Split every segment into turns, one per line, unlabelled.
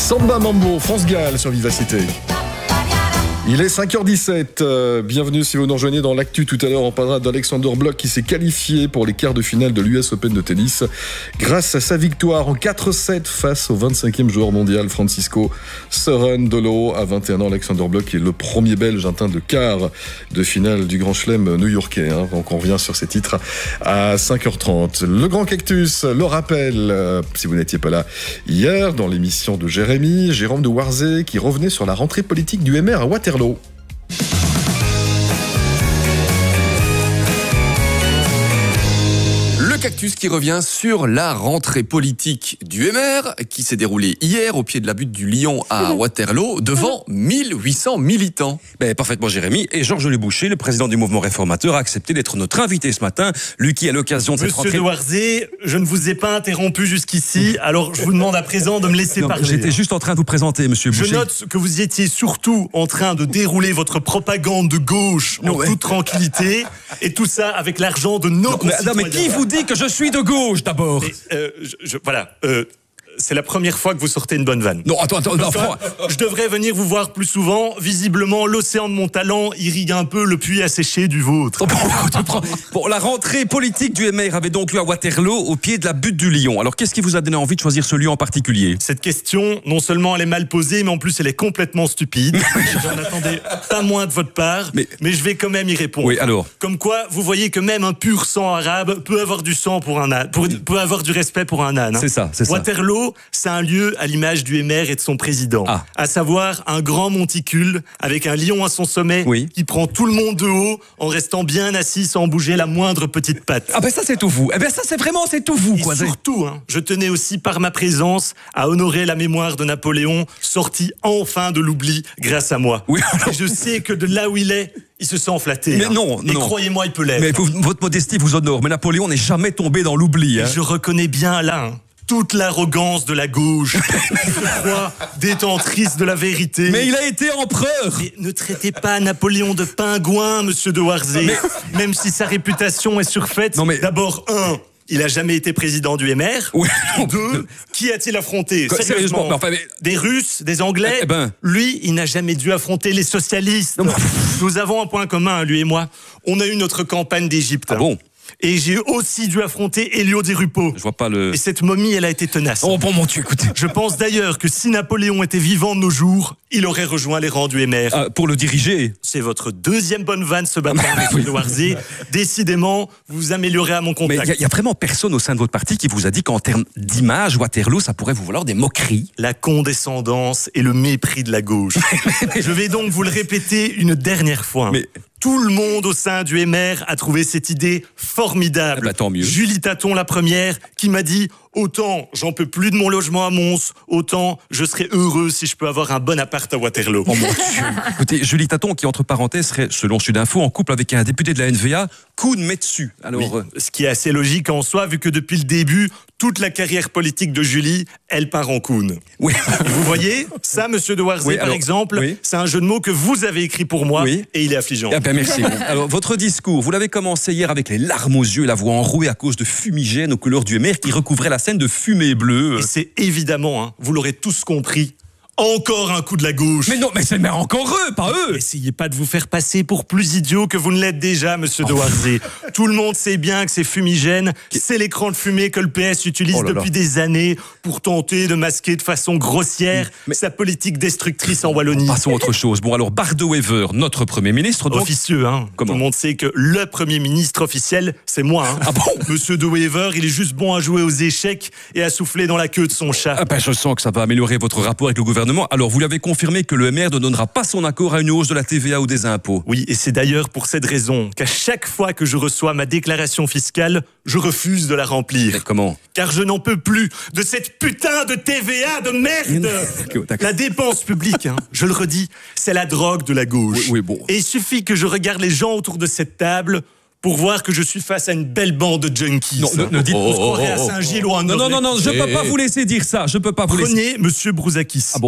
Samba Mambo, France Gall sur Vivacité. Il est 5h17, bienvenue si vous nous rejoignez dans l'actu. Tout à l'heure, on parlera d'Alexander Blok qui s'est qualifié pour les quarts de finale de l'US Open de tennis grâce à sa victoire en 4-7 face au 25e joueur mondial Francisco Cerundolo. À 21 ans, Alexander Blok est le premier Belge atteint de quart de finale du Grand Chelem new-yorkais. Donc on revient sur ces titres à 5h30. Le Grand Cactus, le rappel, si vous n'étiez pas là hier, dans l'émission de Jérôme de Warzé, qui revenait sur la rentrée politique du MR à Waterloo.
Cactus qui revient sur la rentrée politique du MR qui s'est déroulée hier au pied de la butte du Lion à Waterloo devant 1800 militants.
Parfaitement Jérémy. Et Georges Leboucher, le président du mouvement réformateur, a accepté d'être notre invité ce matin. Lui qui, à l'occasion de cette rentrée...
Monsieur de Warzé, je ne vous ai pas interrompu jusqu'ici, alors je vous demande à présent de me laisser parler.
J'étais juste en train de vous présenter, monsieur Boucher.
Je note que vous étiez surtout en train de dérouler votre propagande de gauche en toute tranquillité, et tout ça avec l'argent de nos concitoyens.
Mais qui vous dit que je suis de gauche d'abord?
C'est la première fois que vous sortez une bonne vanne.
Non, attends.
Je devrais venir vous voir plus souvent. Visiblement, l'océan de mon talent irrigue un peu le puits asséché du vôtre.
Bon, la rentrée politique du MR avait donc lieu à Waterloo, au pied de la butte du Lion. Alors, qu'est-ce qui vous a donné envie de choisir ce lieu en particulier?
Cette question, non seulement elle est mal posée, mais en plus elle est complètement stupide. J'en attendais pas moins de votre part, mais je vais quand même y répondre.
Oui, alors.
Comme quoi, vous voyez que même un pur sang arabe peut avoir du sang pour un âne, peut avoir du respect pour un âne.
C'est ça.
Waterloo, c'est un lieu à l'image du MR et de son président. À savoir un grand monticule avec un lion à son sommet qui prend tout le monde de haut en restant bien assis sans bouger la moindre petite patte.
Ça c'est tout vous. Ça c'est tout vous.
Et surtout, je tenais aussi par ma présence à honorer la mémoire de Napoléon, sorti enfin de l'oubli grâce à moi. Et je sais que de là où il est, il se sent flatté.
Mais non.
Croyez-moi, il peut l'être.
Mais votre modestie vous honore. Mais Napoléon n'est jamais tombé dans l'oubli.
Je reconnais bien là toute l'arrogance de la gauche, qui se croit détentrice de la vérité.
Mais il a été empereur.
Mais ne traitez pas Napoléon de pingouin, monsieur de Warzé. Même si sa réputation est surfaite. D'abord, il a jamais été président du MR. 2, qui a-t-il affronté? Sérieusement, des Russes, des Anglais. Lui, il n'a jamais dû affronter les socialistes. Nous avons un point commun, lui et moi. On a eu notre campagne d'Égypte. Et j'ai aussi dû affronter Elio Di Rupo.
Je vois pas le...
Et cette momie, elle a été tenace.
Oh bon, mon Dieu, écoutez.
Je pense d'ailleurs que si Napoléon était vivant de nos jours, il aurait rejoint les rangs du MR.
Pour le diriger.
C'est votre deuxième bonne vanne ce matin, monsieur de Warzé. Décidément, vous vous améliorez à mon contact.
Mais il y a vraiment personne au sein de votre parti qui vous a dit qu'en termes d'image, Waterloo, ça pourrait vous valoir des moqueries.
La condescendance et le mépris de la gauche. Je vais donc vous le répéter une dernière fois. Tout le monde au sein du MR a trouvé cette idée formidable.
Tant mieux.
Julie Taton, la première, qui m'a dit « Autant j'en peux plus de mon logement à Mons, autant je serais heureux si je peux avoir un bon appart à Waterloo. »
Oh mon Dieu. Écoutez, Julie Taton, qui entre parenthèses serait, selon Sud Info, en couple avec un député de la NVA, Koun Metsu. Alors,
ce qui est assez logique en soi, vu que depuis le début, toute la carrière politique de Julie, elle part en Koun. Vous voyez, ça, monsieur de Warzé, par exemple, c'est un jeu de mots que vous avez écrit pour moi, et il est affligeant.
Merci. Alors, votre discours, vous l'avez commencé hier avec les larmes aux yeux et la voix enrouée à cause de fumigènes aux couleurs du MR qui recouvraient la scène de fumée bleue.
Et c'est évidemment, vous l'aurez tous compris, encore un coup de la gauche.
Mais c'est encore eux, pas eux.
Essayez pas de vous faire passer pour plus idiot que vous ne l'êtes déjà, monsieur de Warzé. Tout le monde sait bien que ces fumigènes, c'est l'écran de fumée que le PS utilise depuis des années pour tenter de masquer de façon grossière sa politique destructrice en Wallonie.
Passons à autre chose. Bon, alors, Bart De Wever, notre Premier ministre, donc...
Officieux, Tout le monde sait que le Premier ministre officiel, c'est moi, Monsieur De Wever, il est juste bon à jouer aux échecs et à souffler dans la queue de son chat.
Je sens que ça va améliorer votre rapport avec le gouvernement. Alors, vous lui avez confirmé que le MR ne donnera pas son accord à une hausse de la TVA ou des impôts.
Oui, et c'est d'ailleurs pour cette raison qu'à chaque fois que je reçois ma déclaration fiscale, je refuse de la remplir.
Mais comment?
Car je n'en peux plus de cette putain de TVA de merde. La dépense publique, je le redis, c'est la drogue de la gauche. Et il suffit que je regarde les gens autour de cette table pour voir que je suis face à une belle bande de junkies.
Ne dites
vous croirez à Saint-Gilles ou un
Non, je peux pas vous laisser dire ça. Je peux pas vous laisser.
Prenez monsieur Brouzakis.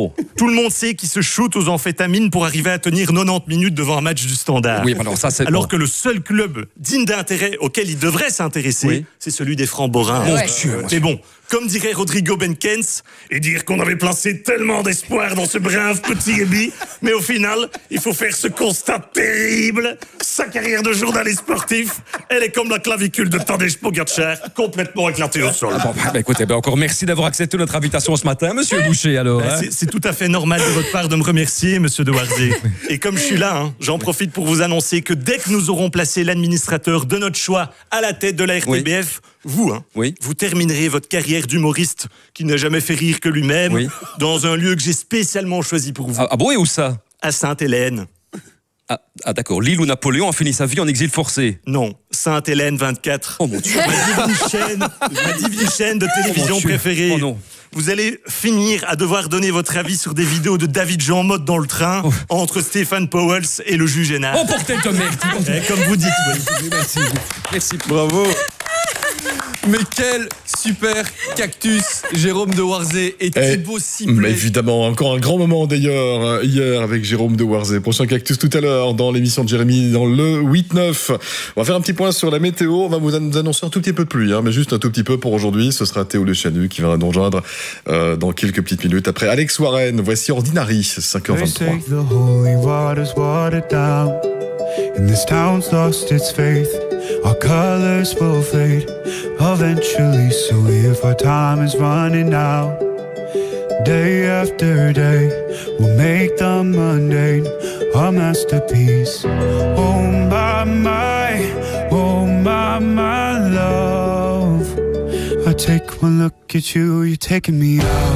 Tout le monde sait qu'il se shoot aux amphétamines pour arriver à tenir 90 minutes devant un match du Standard.
Oui, alors ça, c'est
alors
bon.
que le seul club digne d'intérêt auquel il devrait s'intéresser, c'est celui des Francs-Borins.
Mon Dieu.
Mais bon, comme dirait Rodrigo Benkens, et dire qu'on avait placé tellement d'espoir dans ce brave petit Ebi, mais au final, il faut faire ce constat terrible. Sa carrière de journaliste sportif, elle est comme la clavicule de Tadej Pogacar, complètement éclatée au sol.
Écoutez, encore merci d'avoir accepté notre invitation ce matin, monsieur Boucher, alors.
C'est tout à fait normal de votre part de me remercier, monsieur de Warzé. Et comme je suis là, j'en profite pour vous annoncer que dès que nous aurons placé l'administrateur de notre choix à la tête de la RTBF, vous terminerez votre carrière d'humoriste qui n'a jamais fait rire que lui-même dans un lieu que j'ai spécialement choisi pour vous.
Ah bon, et où ça?
À Sainte-Hélène.
Ah d'accord, l'île où Napoléon a fini sa vie en exil forcé.
Non, Sainte-Hélène 24.
Oh mon Dieu.
Ma divine chaîne de télévision préférée.
Oh non.
Vous allez finir à devoir donner votre avis sur des vidéos de David Jean Motte dans le train entre Stéphane Powell et le juge Hénard.
Oh, portez de merde.
Comme vous dites,
Merci.
Bravo. Mais quel super cactus, Jérôme de Warzé et Thibaut Sibley.
Mais évidemment, encore un grand moment d'ailleurs, hier avec Jérôme de Warzé. Prochain cactus tout à l'heure dans l'émission de Jérémy dans le 8-9. On va faire un petit point sur la météo. On va vous annoncer un tout petit peu de pluie, mais juste un tout petit peu pour aujourd'hui. Ce sera Théo Le Chanu qui va nous rejoindre dans quelques petites minutes. Après Alex Warren, voici Ordinary, 5h23.
And this town's lost its faith. Our colors will fade eventually. So if our time is running out, day after day, we'll make the mundane a masterpiece. Oh my love. I take one look at you, you're taking me out.